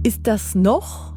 Ist das noch,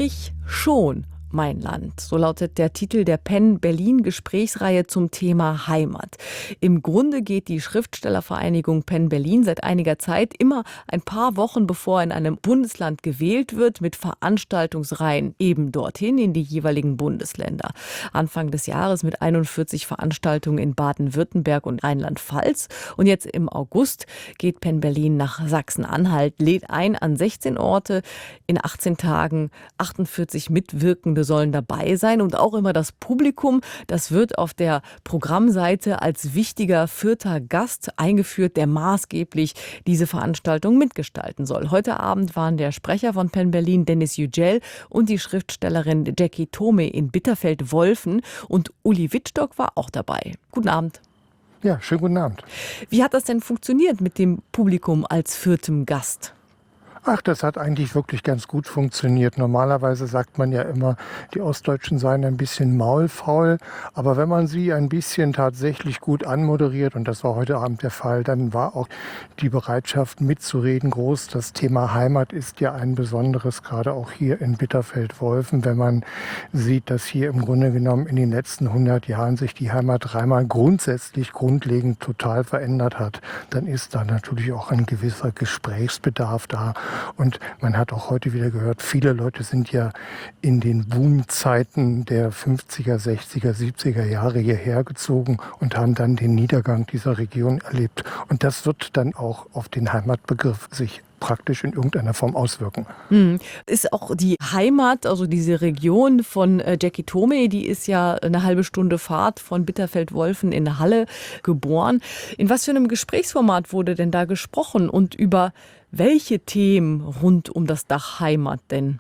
schon mein Land? So lautet der Titel der Penn-Berlin-Gesprächsreihe zum Thema Heimat. Im Grunde geht die Schriftstellervereinigung Penn-Berlin seit einiger Zeit immer ein paar Wochen bevor in einem Bundesland gewählt wird, mit Veranstaltungsreihen eben dorthin in die jeweiligen Bundesländer. Anfang des Jahres mit 41 Veranstaltungen in Baden-Württemberg und Rheinland-Pfalz. Und jetzt im August geht Penn-Berlin nach Sachsen-Anhalt, lädt ein an 16 Orte in 18 Tagen. 48 Mitwirkende sollen dabei sein und auch immer das Publikum. Das wird auf der Programmseite als wichtiger vierter Gast eingeführt, der maßgeblich diese Veranstaltung mitgestalten soll. Heute Abend waren der Sprecher von Penn-Berlin, Dennis Yücel, und die Schriftstellerin Jackie Tohme in Bitterfeld-Wolfen. Und Uli Wittstock war auch dabei. Guten Abend. Ja, schönen guten Abend. Wie hat das denn funktioniert mit dem Publikum als viertem Gast? Ach, das hat eigentlich wirklich ganz gut funktioniert. Normalerweise sagt man ja immer, die Ostdeutschen seien ein bisschen maulfaul. Aber wenn man sie ein bisschen tatsächlich gut anmoderiert, und das war heute Abend der Fall, dann war auch die Bereitschaft mitzureden groß. Das Thema Heimat ist ja ein besonderes, gerade auch hier in Bitterfeld-Wolfen, wenn man sieht, dass hier im Grunde genommen in den letzten 100 Jahren sich die Heimat dreimal grundsätzlich grundlegend total verändert hat. Dann ist da natürlich auch ein gewisser Gesprächsbedarf da. Und man hat auch heute wieder gehört, viele Leute sind ja in den Boomzeiten der 50er, 60er, 70er Jahre hierher gezogen und haben dann den Niedergang dieser Region erlebt. Und das wird dann auch auf den Heimatbegriff sich praktisch in irgendeiner Form auswirken. Ist auch die Heimat, also diese Region von Jackie Tohme, die ist ja eine halbe Stunde Fahrt von Bitterfeld-Wolfen in Halle geboren. In was für einem Gesprächsformat wurde denn da gesprochen und über welche Themen rund um das Dach Heimat denn?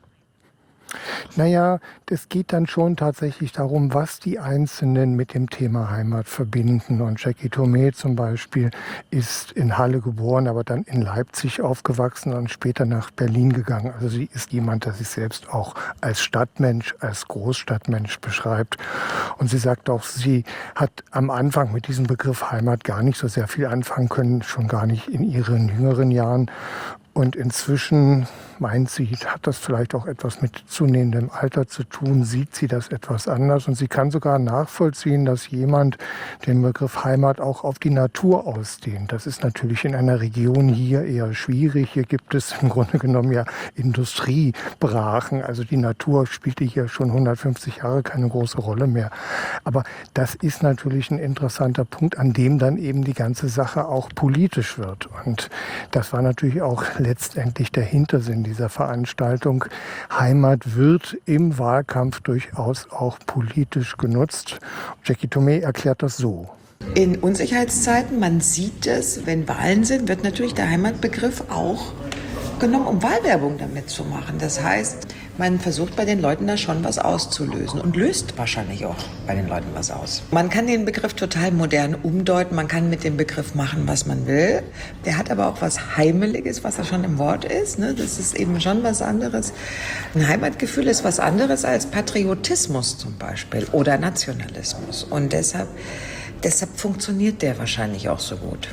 Naja, es geht dann schon tatsächlich darum, was die Einzelnen mit dem Thema Heimat verbinden. Und Jackie Tohme zum Beispiel ist in Halle geboren, aber dann in Leipzig aufgewachsen und später nach Berlin gegangen. Also sie ist jemand, der sich selbst auch als Stadtmensch, als Großstadtmensch beschreibt. Und sie sagt auch, sie hat am Anfang mit diesem Begriff Heimat gar nicht so sehr viel anfangen können, schon gar nicht in ihren jüngeren Jahren. Und inzwischen meint sie, hat das vielleicht auch etwas mit zunehmendem Alter zu tun, sieht sie das etwas anders. Und sie kann sogar nachvollziehen, dass jemand den Begriff Heimat auch auf die Natur ausdehnt. Das ist natürlich in einer Region hier eher schwierig. Hier gibt es im Grunde genommen ja Industriebrachen. Also die Natur spielte hier schon 150 Jahre keine große Rolle mehr. Aber das ist natürlich ein interessanter Punkt, an dem dann eben die ganze Sache auch politisch wird. Und das war natürlich auch letztendlich der Hintersinn dieser Veranstaltung. Heimat wird im Wahlkampf durchaus auch politisch genutzt. Jackie Tohme erklärt das so. In Unsicherheitszeiten, man sieht es, wenn Wahlen sind, wird natürlich der Heimatbegriff auch genommen, um Wahlwerbung damit zu machen. Das heißt, man versucht bei den Leuten da schon was auszulösen und löst wahrscheinlich auch bei den Leuten was aus. Man kann den Begriff total modern umdeuten, man kann mit dem Begriff machen, was man will. Der hat aber auch was Heimeliges, was ja schon im Wort ist. Ne? Das ist eben schon was anderes. Ein Heimatgefühl ist was anderes als Patriotismus zum Beispiel oder Nationalismus. Und deshalb funktioniert der wahrscheinlich auch so gut.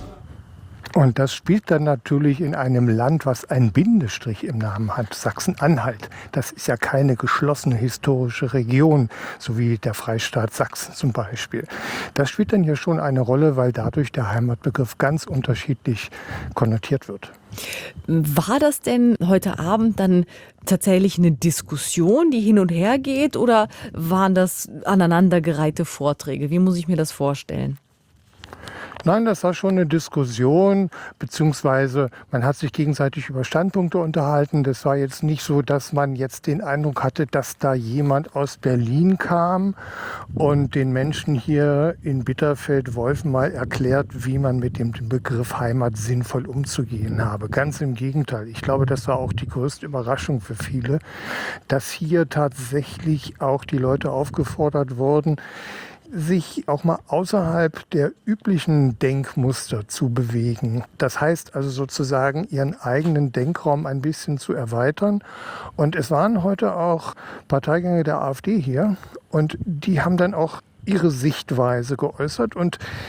Und das spielt dann natürlich in einem Land, was einen Bindestrich im Namen hat, Sachsen-Anhalt. Das ist ja keine geschlossene historische Region, so wie der Freistaat Sachsen zum Beispiel. Das spielt dann hier schon eine Rolle, weil dadurch der Heimatbegriff ganz unterschiedlich konnotiert wird. War das denn heute Abend dann tatsächlich eine Diskussion, die hin und her geht, oder waren das aneinandergereihte Vorträge? Wie muss ich mir das vorstellen? Nein, das war schon eine Diskussion, beziehungsweise man hat sich gegenseitig über Standpunkte unterhalten. Das war jetzt nicht so, dass man jetzt den Eindruck hatte, dass da jemand aus Berlin kam und den Menschen hier in Bitterfeld-Wolfen mal erklärt, wie man mit dem Begriff Heimat sinnvoll umzugehen habe. Ganz im Gegenteil. Ich glaube, das war auch die größte Überraschung für viele, dass hier tatsächlich auch die Leute aufgefordert wurden, sich auch mal außerhalb der üblichen Denkmuster zu bewegen. Das heißt also sozusagen, ihren eigenen Denkraum ein bisschen zu erweitern. Und es waren heute auch Parteigänge der AfD hier und die haben dann auch ihre Sichtweise geäußert. Und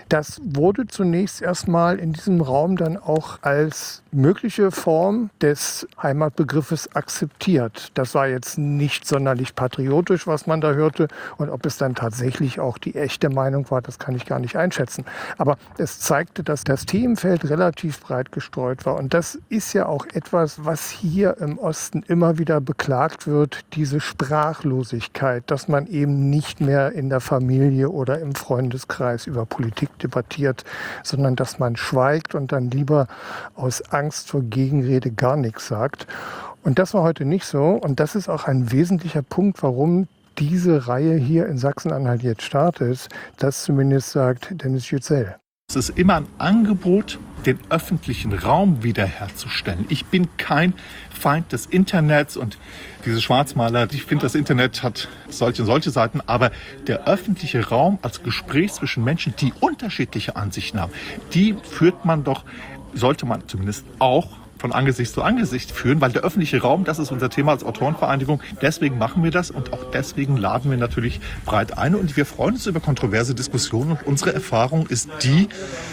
Das wurde zunächst erstmal in diesem Raum dann auch als mögliche Form des Heimatbegriffes akzeptiert. Das war jetzt nicht sonderlich patriotisch, was man da hörte. Und ob es dann tatsächlich auch die echte Meinung war, das kann ich gar nicht einschätzen. Aber es zeigte, dass das Themenfeld relativ breit gestreut war. Und das ist ja auch etwas, was hier im Osten immer wieder beklagt wird, diese Sprachlosigkeit, dass man eben nicht mehr in der Familie oder im Freundeskreis über Politik debattiert, sondern dass man schweigt und dann lieber aus Angst vor Gegenrede gar nichts sagt. Und das war heute nicht so. Und das ist auch ein wesentlicher Punkt, warum diese Reihe hier in Sachsen-Anhalt jetzt startet. Das zumindest sagt Dennis Yücel. Es ist immer ein Angebot, den öffentlichen Raum wiederherzustellen. Ich bin kein Feind des Internets und diese Schwarzmaler, ich finde, das Internet hat solche und solche Seiten, aber der öffentliche Raum als Gespräch zwischen Menschen, die unterschiedliche Ansichten haben, die sollte man zumindest auch von Angesicht zu Angesicht führen, weil der öffentliche Raum, das ist unser Thema als Autorenvereinigung, deswegen machen wir das und auch deswegen laden wir natürlich breit ein und wir freuen uns über kontroverse Diskussionen und unsere Erfahrung ist die,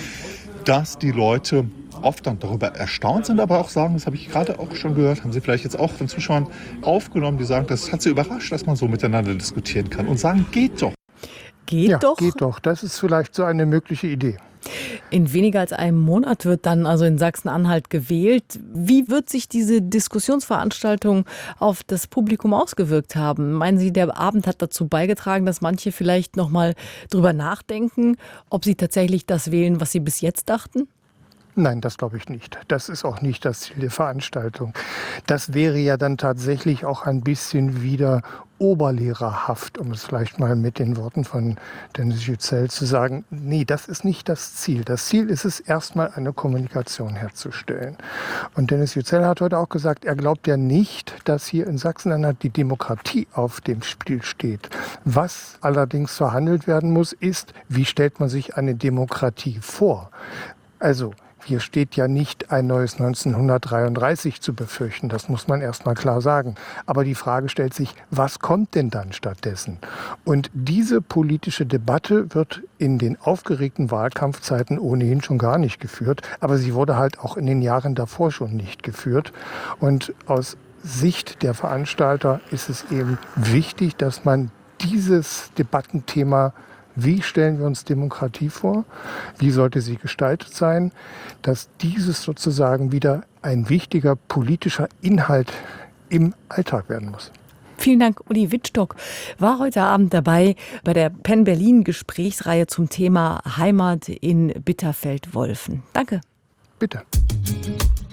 dass die Leute oft dann darüber erstaunt sind, aber auch sagen, das habe ich gerade auch schon gehört, haben Sie vielleicht jetzt auch von Zuschauern aufgenommen, die sagen, das hat sie überrascht, dass man so miteinander diskutieren kann und sagen, geht doch. Geht doch? Geht doch. Das ist vielleicht so eine mögliche Idee. In weniger als einem Monat wird dann also in Sachsen-Anhalt gewählt. Wie wird sich diese Diskussionsveranstaltung auf das Publikum ausgewirkt haben? Meinen Sie, der Abend hat dazu beigetragen, dass manche vielleicht noch mal drüber nachdenken, ob sie tatsächlich das wählen, was sie bis jetzt dachten? Nein, das glaube ich nicht. Das ist auch nicht das Ziel der Veranstaltung. Das wäre ja dann tatsächlich auch ein bisschen wieder oberlehrerhaft, um es vielleicht mal mit den Worten von Dennis Yücel zu sagen. Nee, das ist nicht das Ziel. Das Ziel ist es, erstmal eine Kommunikation herzustellen. Und Dennis Yücel hat heute auch gesagt, er glaubt ja nicht, dass hier in Sachsen-Anhalt die Demokratie auf dem Spiel steht. Was allerdings verhandelt werden muss, ist, wie stellt man sich eine Demokratie vor? Also, hier steht ja nicht ein neues 1933 zu befürchten, das muss man erst mal klar sagen. Aber die Frage stellt sich, was kommt denn dann stattdessen? Und diese politische Debatte wird in den aufgeregten Wahlkampfzeiten ohnehin schon gar nicht geführt, aber sie wurde halt auch in den Jahren davor schon nicht geführt. Und aus Sicht der Veranstalter ist es eben wichtig, dass man dieses Debattenthema, wie stellen wir uns Demokratie vor? Wie sollte sie gestaltet sein? Dass dieses sozusagen wieder ein wichtiger politischer Inhalt im Alltag werden muss. Vielen Dank, Uli Wittstock war heute Abend dabei bei der Penn Berlin Gesprächsreihe zum Thema Heimat in Bitterfeld-Wolfen. Danke. Bitte.